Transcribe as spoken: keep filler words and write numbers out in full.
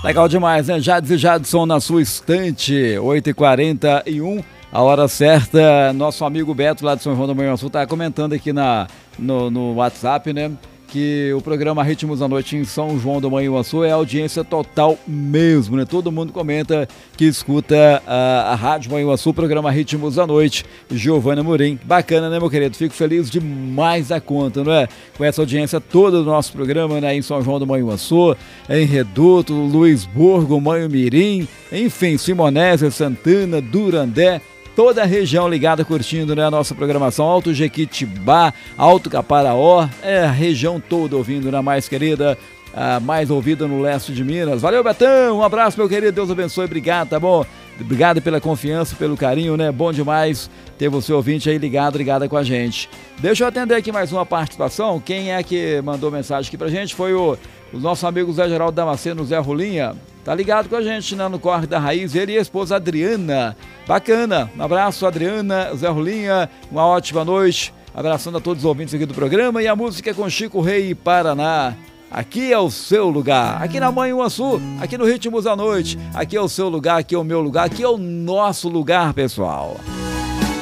Legal demais, né? Jades e Jadson na sua estante, oito e quarenta e um, a hora certa. Nosso amigo Beto lá de São João do Manhuaçu tá comentando aqui na, no, no WhatsApp, né? Que o programa Ritmos da Noite em São João do Manhuaçu é audiência total mesmo, né? Todo mundo comenta que escuta a, a Rádio Manhuaçu, o programa Ritmos da Noite. Giovana Morim, bacana, né, meu querido? Fico feliz demais da conta, não é? Com essa audiência toda do nosso programa, né? Em São João do Manhuaçu, em Reduto, Luisburgo, Manhumirim, enfim, Simonésia, Santana, Durandé. Toda a região ligada, curtindo, né, a nossa programação. Alto Jequitibá, Alto Caparaó, é a região toda ouvindo, né, mais querida, a mais ouvida no leste de Minas. Valeu, Betão, um abraço, meu querido, Deus abençoe, obrigado, tá bom? Obrigado pela confiança, pelo carinho, né, bom demais ter você ouvinte aí ligado, ligada com a gente. Deixa eu atender aqui mais uma participação. Quem é que mandou mensagem aqui pra gente foi o, o nosso amigo Zé Geraldo Damasceno, Zé Rolinha. Tá ligado com a gente, né, no Corre da Raiz, ele e a esposa Adriana. Bacana, um abraço, Adriana, Zé Rolinha, uma ótima noite. Abraçando a todos os ouvintes aqui do programa. E a música é com Chico Rei e Paraná. Aqui é o seu lugar, aqui na Manhuaçu, aqui no Ritmos da Noite. Aqui é o seu lugar, aqui é o meu lugar, aqui é o nosso lugar, pessoal.